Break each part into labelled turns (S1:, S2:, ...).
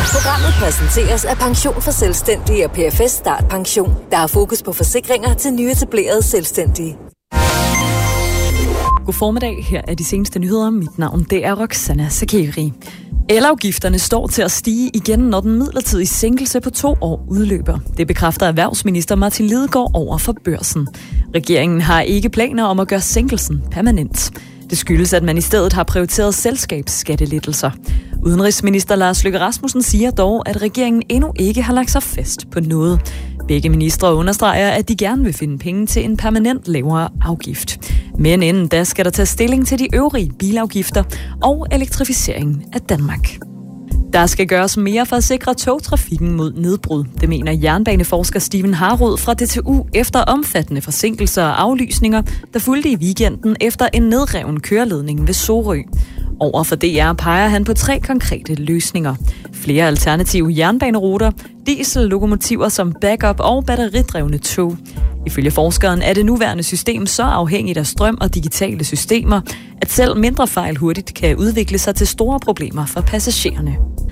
S1: Programmet præsenteres af Pension for Selvstændige og PFS Start Pension, der har fokus på forsikringer til nyetablerede selvstændige.
S2: God formiddag, her er de seneste nyheder. Mit navn det er Roxana Sakeri. Elafgifterne står til at stige igen, når den midlertidige sænkelse på 2 år udløber. Det bekræfter erhvervsminister Martin Lidegaard over for Børsen. Regeringen har ikke planer om at gøre sænkelsen permanent. Det skyldes, at man i stedet har prioriteret selskabsskattelettelser. Udenrigsminister Lars Løkke Rasmussen siger dog, at regeringen endnu ikke har lagt sig fast på noget. Begge ministre understreger, at de gerne vil finde penge til en permanent lavere afgift. Men inden da skal der tage stilling til de øvrige bilafgifter og elektrificeringen af Danmark. Der skal gøres mere for at sikre togtrafikken mod nedbrud. Det mener jernbaneforsker Steven Harrod fra DTU efter omfattende forsinkelser og aflysninger, der fulgte i weekenden efter en nedreven køreledning ved Sorø. Over for DR peger han på 3 konkrete løsninger. Flere alternative jernbaneruter, diesellokomotiver som backup og batteridrevne tog. Ifølge forskeren er det nuværende system så afhængigt af strøm og digitale systemer, at selv mindre fejl hurtigt kan udvikle sig til store problemer for passagererne.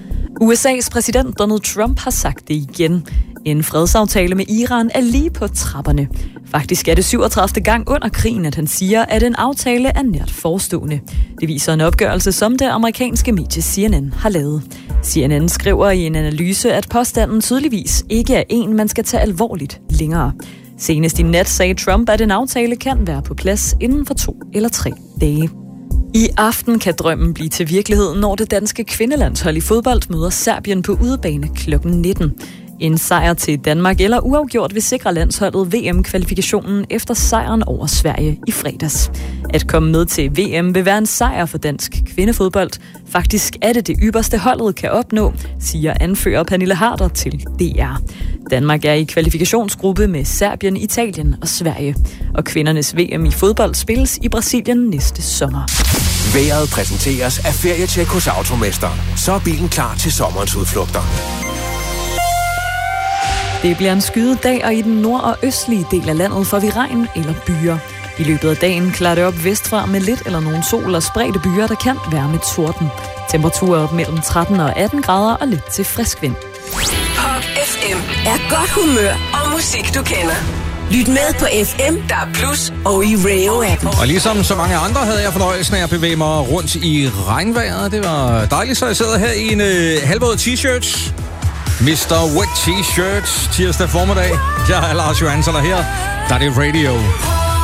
S2: USA's præsident Donald Trump har sagt det igen. En fredsaftale med Iran er lige på trapperne. Faktisk er det 37. gang under krigen, at han siger, at en aftale er nært forestående. Det viser en opgørelse, som det amerikanske medie CNN har lavet. CNN skriver i en analyse, at påstanden tydeligvis ikke er en, man skal tage alvorligt længere. Senest i nat sagde Trump, at en aftale kan være på plads inden for 2 eller 3 dage. I aften kan drømmen blive til virkelighed, når det danske kvindelandshold i fodbold møder Serbien på udebane kl. 19. En sejr til Danmark eller uafgjort vil sikre landsholdet VM-kvalifikationen efter sejren over Sverige i fredags. At komme med til VM vil være en sejr for dansk kvindefodbold. Faktisk er det ypperste holdet kan opnå, siger anfører Pernille Harder til DR. Danmark er i kvalifikationsgruppe med Serbien, Italien og Sverige. Og kvindernes VM i fodbold spilles i Brasilien næste sommer.
S3: Vejret præsenteres af Ferietjek hos Automester. Så er bilen klar til sommerens udflugter.
S2: Det bliver en skyet dag, og i den nord- og østlige del af landet får vi regn eller byer. I løbet af dagen klarer det op vestfra med lidt eller nogen sol og spredte byer, der kan være med torden. Temperaturer op mellem 13 og 18 grader og lidt til frisk vind.
S1: Pop FM er godt humør og musik, du kender. Lyt med på FM, der er Plus og i Rayo-appen.
S4: Og ligesom så mange andre havde jeg fornøjelsen af at bevæge mig rundt i regnvejret. Det var dejligt, så jeg sidder her i en halvvåd t-shirt. Mr. Wet T-shirt tirsdag formiddag. Jeg er Lars Johansson, og her der er det radio.